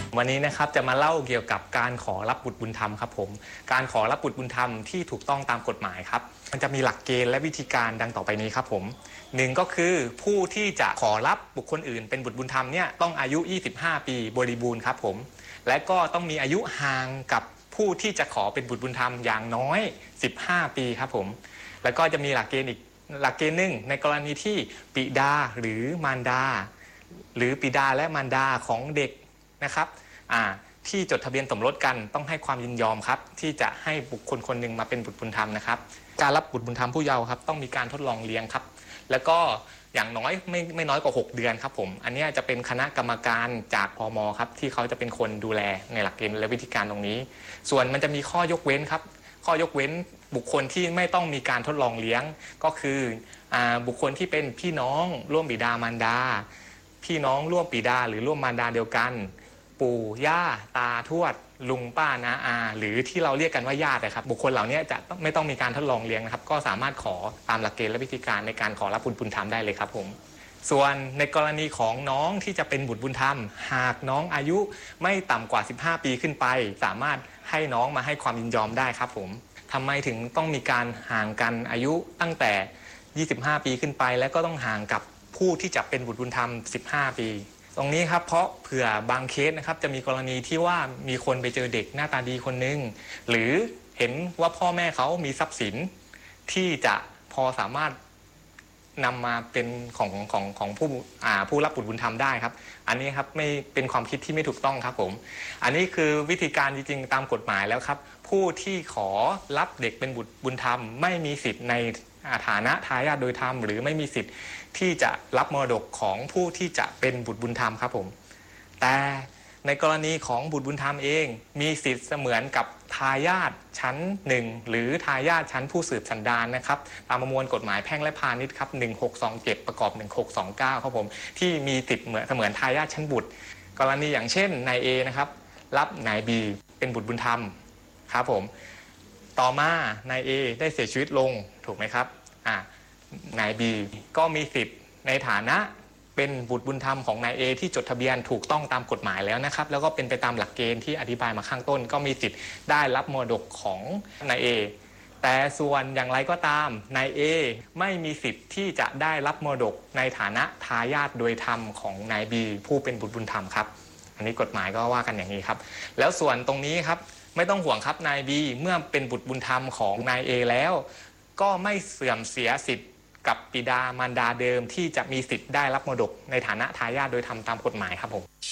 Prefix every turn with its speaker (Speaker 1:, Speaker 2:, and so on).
Speaker 1: วันนี้นะครับจะมาเล่าเกี่ยวกับการขอรับบุตรบุญธรรมครับผมการขอรับบุตรบุญธรรมที่ถูกต้องตามกฎหมายครับมันจะมีหลักเกณฑ์และวิธีการดังต่อไปนี้ครับผมหนึ่งก็คือผู้ที่จะขอรับบุคคลอื่นเป็นบุตรบุญธรรมเนี่ยต้องอายุ25ปีบริบูรณ์ครับผมและก็ต้องมีอายุห่างกับผู้ที่จะขอเป็นบุตรบุญธรรมอย่างน้อย15ปีครับผมแล้วก็จะมีหลักเกณฑ์อีกหลักเกณฑ์หนึ่งในกรณีที่บิดาหรือมารดาหรือบิดาและมารดาของเด็กนะครับที่จดทะเบียนสมรสกันต้องให้ความยินยอมครับที่จะให้บุคคลคนหนึ่งมาเป็นบุตรบุญธรรมนะครับการรับบุตรบุญธรรมผู้เยาว์ครับต้องมีการทดลองเลี้ยงครับแล้วก็อย่างน้อยไม่น้อยกว่า6เดือนครับผมอันนี้จะเป็นคณะกรรมการจากพม.ครับที่เขาจะเป็นคนดูแลในหลักเกณฑ์และวิธีการตรงนี้ส่วนมันจะมีข้อยกเว้นครับข้อยกเว้นบุคคลที่ไม่ต้องมีการทดลองเลี้ยงก็คือบุคคลที่เป็นพี่น้องร่วมบิดามารดาพี่น้องร่วมบิดาหรือร่วมมารดาเดียวกันปู่ย่าตาทวดลุงป้าน้าอาหรือที่เราเรียกกันว่าญาตินะครับบุคคลเหล่านี้จะไม่ต้องมีการทดลองเลี้ยงนะครับก็สามารถขอตามหลักเกณฑ์และวิธีการในการขอรับบุตรบุญธรรมได้เลยครับผมส่วนในกรณีของน้องที่จะเป็นบุตรบุญธรรมหากน้องอายุไม่ต่ำกว่า15ปีขึ้นไปสามารถให้น้องมาให้ความยินยอมได้ครับผมทำไมถึงต้องมีการห่างกันอายุตั้งแต่25ปีขึ้นไปและก็ต้องห่างกับผู้ที่จะเป็นบุตรบุญธรรม15ปีตรงนี้ครับเพราะเผื่อบางเคสนะครับจะมีกรณีที่ว่ามีคนไปเจอเด็กหน้าตาดีคนนึงหรือเห็นว่าพ่อแม่เขามีทรัพย์สินที่จะพอสามารถนำมาเป็นของผู้รับบุตรบุญธรรมได้ครับอันนี้ครับไม่เป็นความคิดที่ไม่ถูกต้องครับผมอันนี้คือวิธีการจริงๆตามกฎหมายแล้วครับผู้ที่ขอรับเด็กเป็นบุตรบุญธรรมไม่มีสิทธิ์ในฐานะทายาทโดยธรรมหรือไม่มีสิทธิ์ที่จะรับมรดกของผู้ที่จะเป็นบุตรบุญธรรมครับผมแต่ในกรณีของบุตรบุญธรรมเองมีสิทธิ์เสมือนกับทายาทชั้น1หรือทายาทชั้นผู้สืบสันดานนะครับตามประมวลกฎหมายแพ่งและพาณิชย์ครับ1627ประกอบ1629ครับผมที่มีสิทธิ์เสมือนทายาทชั้นบุตรกรณีอย่างเช่นนาย A นะครับรับนาย B เป็นบุตรบุญธรรมครับผมต่อมานาย A ได้เสียชีวิตลงถูกไหมครับนาย B ก็มีสิทธิ์ในฐานะเป็นบุตรบุญธรรมของนาย A ที่จดทะเบียนถูกต้องตามกฎหมายแล้วนะครับแล้วก็เป็นไปตามหลักเกณฑ์ที่อธิบายมาข้างต้นก็มีสิทธิ์ได้รับมรดกของนาย A แต่ส่วนอย่างไรก็ตามนาย A ไม่มีสิทธิ์ที่จะได้รับมรดกในฐานะทายาทโดยธรรมของนาย B ผู้เป็นบุตรบุญธรรมครับอันนี้กฎหมายก็ว่ากันอย่างนี้ครับแล้วส่วนตรงนี้ครับไม่ต้องห่วงครับนาย B เมื่อเป็นบุตรบุญธรรมของนาย A แล้วก็ไม่เสื่อมเสียสิทธิ์กับบิดามารดาเดิมที่จะมีสิทธิ์ได้รับมรดกในฐานะทายาทโดยธรรมตามกฎหมายครับผม